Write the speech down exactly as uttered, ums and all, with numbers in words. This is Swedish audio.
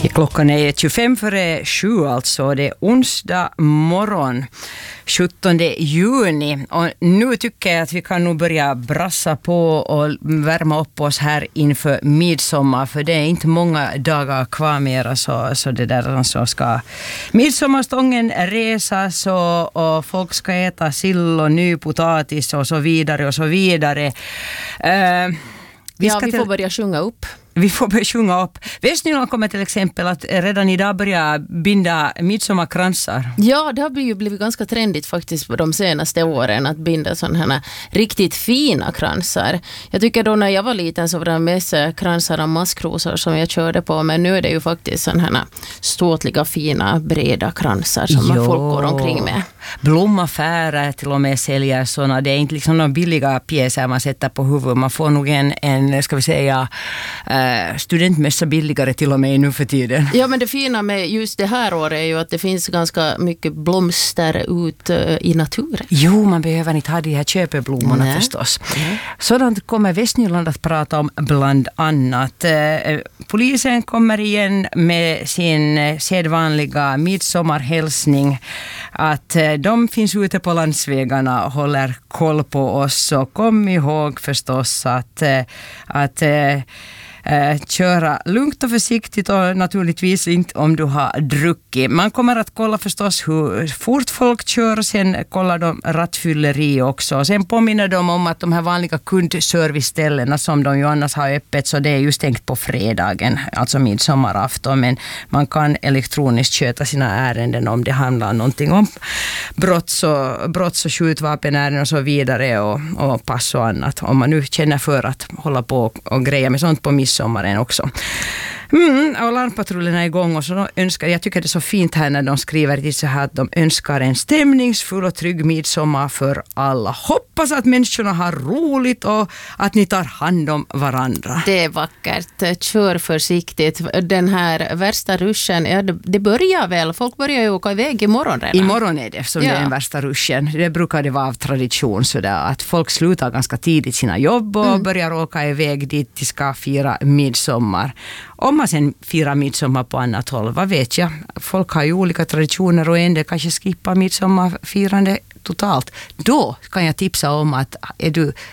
Klockan är tjugofem före sju, alltså det är onsdag morgon sjuttonde juni, och nu tycker jag att vi kan nog börja brassa på och värma upp oss här inför midsommar, för det är inte många dagar kvar mera, så, så det där så ska midsommarstången resas och, och folk ska äta sill och ny potatis och så vidare och så vidare. Uh, vi ja, vi får börja sjunga upp. Vi får börja sjunga upp. Västnyland kommer till exempel att redan idag börja binda midsommarkransar. Ja, det har blivit, blivit ganska trendigt faktiskt på de senaste åren att binda sådana här riktigt fina kransar. Jag tycker då när jag var liten så var det mest kransar av maskrosor som jag körde på, men nu är det ju faktiskt sådana här ståtliga, fina, breda kransar som jo. folk går omkring med. Blomaffärer till och med säljer sådana. Det är inte liksom några billiga pjäser man sätter på huvudet. Man får nog en, en ska vi säga, studentmässa billigare till och med nu för tiden. Ja, men det fina med just det här året är ju att det finns ganska mycket blomster ut uh, i naturen. Jo, man behöver inte ha de här köpeblommorna Nej. förstås. Nej. Sådant kommer Västnyland att prata om bland annat. Uh, polisen kommer igen med sin sedvanliga midsommarhälsning att uh, de finns ute på landsvägarna och håller koll på oss, och kom ihåg förstås att, uh, att uh, Uh, köra lugnt och försiktigt, och naturligtvis inte om du har druckit. Man kommer att kolla förstås hur fort folk kör, och sen kollar de rattfylleri också. Sen påminner de om att de här vanliga kundserviceställena som de ju annars har öppet, så det är just tänkt på fredagen, alltså midsommarafton, men man kan elektroniskt köta sina ärenden om det handlar någonting om brotts- och, brotts- och skjutvapenärenden och så vidare, och, och pass och annat. Om man nu känner för att hålla på och greja med sånt på miss sommaren också. Mm, och larmpatrullerna är igång, och så de önskar, jag tycker det är så fint här när de skriver till så här att de önskar en stämningsfull och trygg midsommar för alla. Hoppas att människorna har roligt och att ni tar hand om varandra. Det är vackert. Kör försiktigt. Den här värsta ruschen, ja, det, det börjar väl. Folk börjar ju åka iväg imorgon redan. Imorgon är det som ja. det är den värsta ruschen. Det brukar det vara av tradition så där, att folk slutar ganska tidigt sina jobb och mm. börjar åka iväg dit de ska fira midsommar. Om man sen firar midsommar på annat håll, vad vet jag? Folk har ju olika traditioner, och en del kanske skippar midsommarfirande totalt. Då kan jag tipsa om att är du